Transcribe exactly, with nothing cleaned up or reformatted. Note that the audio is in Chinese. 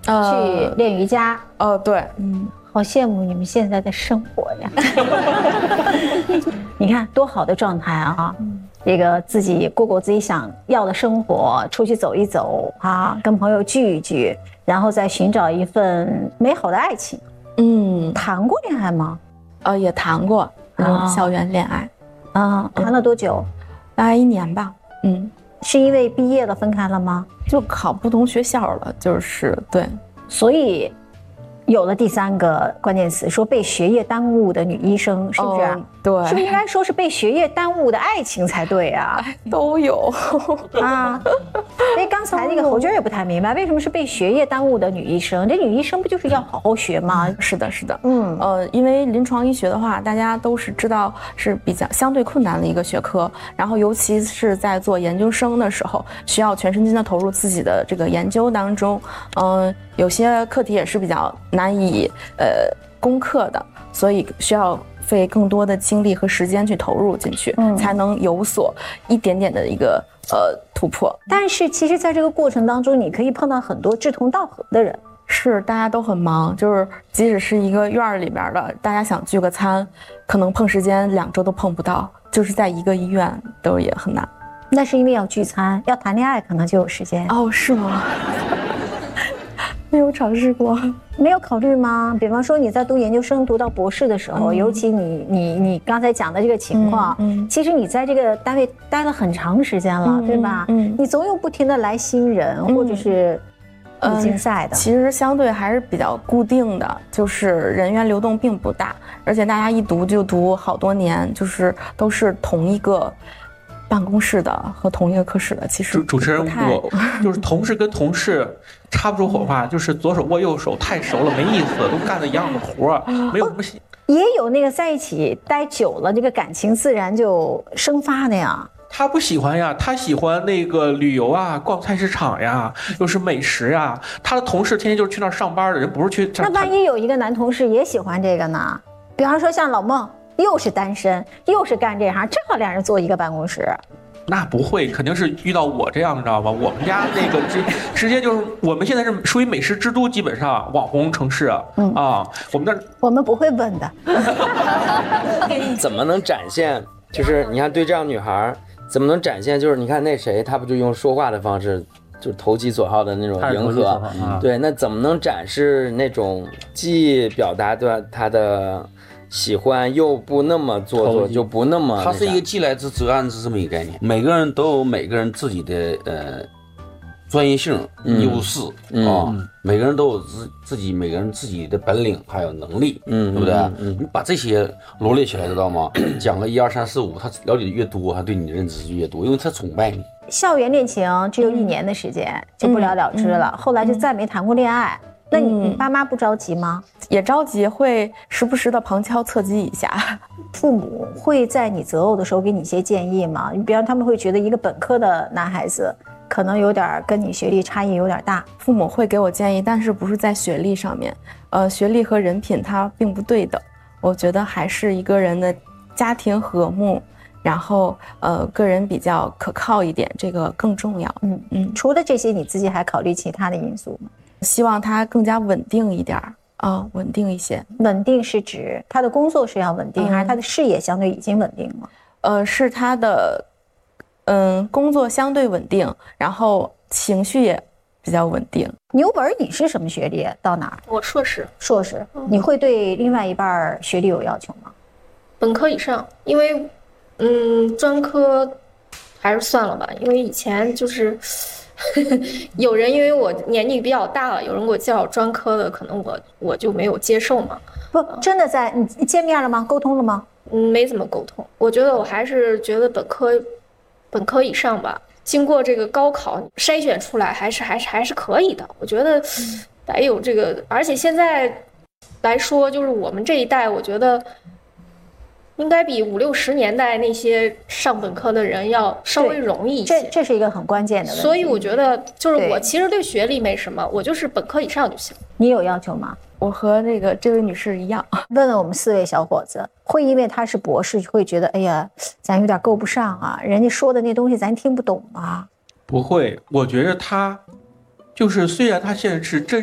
去练瑜伽。 哦，对， 嗯，好羡慕你们现在的生活呀！你看多好的状态啊！这个自己过过自己想要的生活，出去走一走啊，跟朋友聚一聚，然后再寻找一份美好的爱情。 嗯， 谈过恋爱吗？ 呃，也谈过，嗯，校园恋爱。 啊，谈了多久？ 大概一年吧。嗯， 是因为毕业了分开了吗？ 就考不同学校了，就是对， 所以有了第三个关键词，说被学业耽误的女医生，是不是？ 哦、对， 是不是应该说是被学业耽误的爱情才对啊？ 都有啊。因为刚才那个侯娟也不太明白，为什么是被学业耽误的女医生？这女医生不就是要好好学吗？ 是的，是的， 嗯， 呃，因为临床医学的话，大家都是知道是比较相对困难的一个学科，然后尤其是在做研究生的时候，需要全身心的投入自己的这个研究当中，嗯、呃，有些课题也是比较难以呃攻克的，所以需要费更多的精力和时间去投入进去，嗯、才能有所一点点的一个呃突破。 但是其实在这个过程当中，你可以碰到很多志同道合的人。 是，大家都很忙，就是即使是一个院儿里边的，大家想聚个餐，可能碰时间两周都碰不到，就是在一个医院都也很难。 那是因为要聚餐，要谈恋爱可能就有时间。 哦，是吗？没有尝试过， 没有考虑吗？比方说你在读研究生、读到博士的时候，嗯、尤其你你你刚才讲的这个情况，嗯嗯、其实你在这个单位待了很长时间了，嗯、对吧？嗯，你总有不停的来新人，嗯、或者是有竞赛的、 嗯。其实相对还是比较固定的，就是人员流动并不大，而且大家一读就读好多年，就是都是同一个办公室的和同一个科室的。其实主持人我就是同事跟同事插不出火花，就是左手握右手太熟了没意思，都干了一样的活，没有什么。 也有那个在一起待久了，这个感情自然就生发的呀。 他不喜欢呀，他喜欢那个旅游啊，逛菜市场呀，又是美食呀。他的同事天天就是去那儿上班的人，不是去。 那万一有一个男同事也喜欢这个呢？比方说像老孟，又是单身，又是干这行，正好两人坐一个办公室。 那不会，肯定是遇到我这样，你知道吗？我们家那个直直接就是，我们现在是属于美食之都，基本上网红城市啊。嗯啊，我们那我们不会问的。 怎么能展现？就是你看，对这样女孩，怎么能展现？就是你看那谁，他不就用说话的方式，就是投其所好的那种迎合？啊、对，那怎么能展示那种既表达对他的喜欢又不那么做作，就不那么？ 它是一个既来之则安之这么一个概念。每个人都有每个人自己的呃专业性、嗯、优势啊、嗯哦，每个人都有自自己每个人自己的本领还有能力，嗯，对不对？嗯，嗯你把这些罗列起来，知道吗？讲个一二三四五，他了解的越多，他对你的认知就越多，因为他崇拜你。 校园恋情只有一年的时间、嗯、就不了了之了，嗯、后来就再没谈过恋爱。嗯那你你爸妈不着急吗？ 也着急，会时不时的旁敲侧击一下。 父母会在你择偶的时候给你一些建议吗？比方他们会觉得一个本科的男孩子可能有点跟你学历差异有点大。 父母会给我建议，但是不是在学历上面，呃，学历和人品它并不对等。我觉得还是一个人的家庭和睦，然后呃个人比较可靠一点，这个更重要。 嗯嗯。除了这些，你自己还考虑其他的因素吗？ 希望他更加稳定一点啊、哦，稳定一些。 稳定是指他的工作是要稳定，嗯、还是他的事业相对已经稳定了？ 呃，是他的，嗯，工作相对稳定，然后情绪也比较稳定。 牛本，你是什么学历？到哪儿？ 我硕士。 硕士，嗯、你会对另外一半学历有要求吗？ 本科以上，因为，嗯，专科还是算了吧，因为以前就是。有人因为我年纪比较大了，有人给我介绍专科的，可能我我就没有接受嘛。 不，真的在你见面了吗？沟通了吗？ 嗯，没怎么沟通。我觉得我还是觉得本科，本科以上吧。经过这个高考筛选出来，还是还是还是可以的。我觉得得有这个，而且现在来说，就是我们这一代，我觉得。应该比五六十年代那些上本科的人要稍微容易一些， 这这是一个很关键的问题。 所以我觉得，就是我其实对学历没什么，我就是本科以上就行。 你有要求吗？ 我和那个这位女士一样。 问问我们四位小伙子，会因为他是博士，会觉得哎呀，咱有点够不上啊，人家说的那东西咱听不懂啊？ 不会，我觉得他就是虽然他现在是真